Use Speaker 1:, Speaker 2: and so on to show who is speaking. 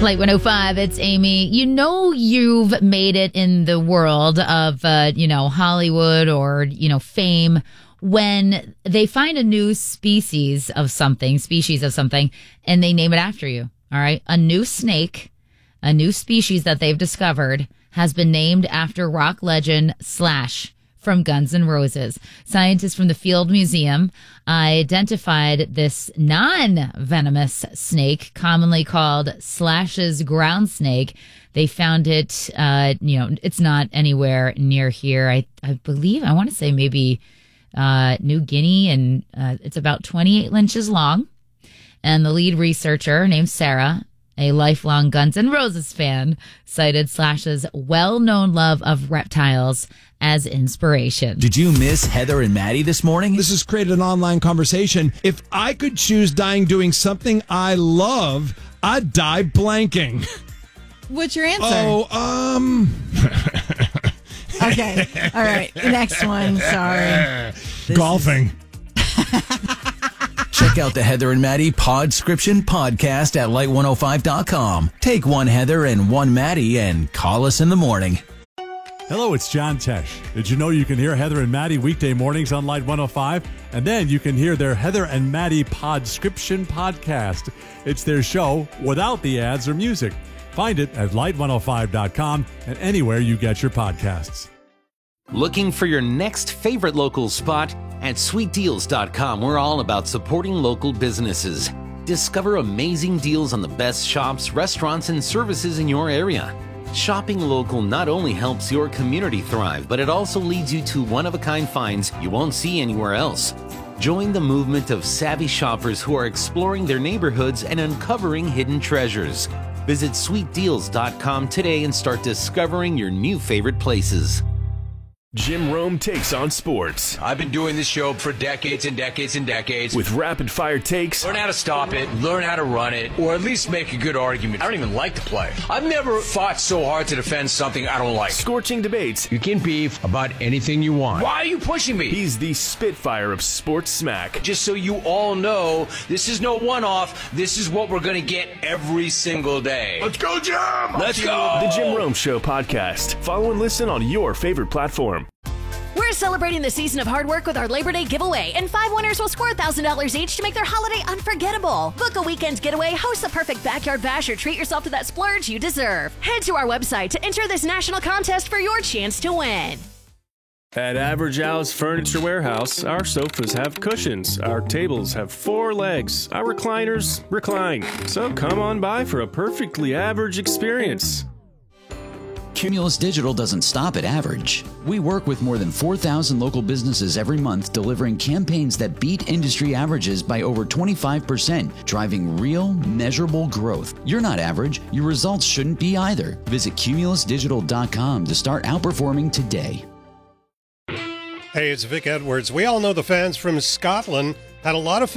Speaker 1: Light 105, it's Amy. You know you've made it in the world of, Hollywood or, fame when they find a new species of something, and they name it after you, all right? A new snake, a new species that they've discovered has been named after rock legend Slash from Guns N' Roses. Scientists from the Field Museum identified this non-venomous snake, commonly called Slash's ground snake. They found it, it's not anywhere near here. I believe, I want to say maybe New Guinea, and it's about 28 inches long. And the lead researcher, named Sarah, a lifelong Guns N' Roses fan, cited Slash's well-known love of reptiles as inspiration.
Speaker 2: Did you miss Heather and Maddie this morning?
Speaker 3: This has created an online conversation. If I could choose dying doing something I love, I'd die blanking.
Speaker 4: What's your answer?
Speaker 3: Okay.
Speaker 4: All right. Next one. Sorry.
Speaker 3: Golfing.
Speaker 2: Check out the Heather and Maddie Podscription podcast at light105.com. Take one Heather and one Maddie and call us in the morning.
Speaker 5: Hello, it's John Tesh. Did you know you can hear Heather and Maddie weekday mornings on Light 105? And then you can hear their Heather and Maddie Podscription podcast. It's their show without the ads or music. Find it at light105.com and anywhere you get your podcasts.
Speaker 6: Looking for your next favorite local spot? At sweetdeals.com, we're all about supporting local businesses. Discover amazing deals on the best shops, restaurants, and services in your area. Shopping local not only helps your community thrive, but it also leads you to one-of-a-kind finds you won't see anywhere else. Join the movement of savvy shoppers who are exploring their neighborhoods and uncovering hidden treasures. Visit sweetdeals.com today and start discovering your new favorite places.
Speaker 7: Jim Rome takes on sports.
Speaker 8: I've been doing this show for decades and decades and decades.
Speaker 7: With rapid-fire takes.
Speaker 8: Learn how to stop it, learn how to run it, or at least make a good argument. I don't even like the play. I've never fought so hard to defend something I don't like.
Speaker 7: Scorching debates.
Speaker 8: You can beef about anything you want. Why are you pushing me?
Speaker 7: He's the Spitfire of sports smack.
Speaker 8: Just so you all know, this is no one-off. This is what we're going to get every single day. Let's go, Jim! Let's go!
Speaker 7: The Jim Rome Show podcast. Follow and listen on your favorite platform.
Speaker 9: We're celebrating the season of hard work with our Labor Day giveaway, and 5 winners will score $1,000 each to make their holiday unforgettable. Book a weekend getaway, host the perfect backyard bash, or treat yourself to that splurge you deserve. Head to our website to enter this national contest for your chance to win.
Speaker 10: At Average Al's Furniture Warehouse, our sofas have cushions, our tables have 4 legs, our recliners recline. So come on by for a perfectly average experience.
Speaker 11: Cumulus Digital doesn't stop at average. We work with more than 4,000 local businesses every month, delivering campaigns that beat industry averages by over 25%, driving real, measurable growth. You're not average. Your results shouldn't be either. Visit cumulusdigital.com to start outperforming today.
Speaker 12: Hey, it's Vic Edwards. We all know the fans from Scotland had a lot of fun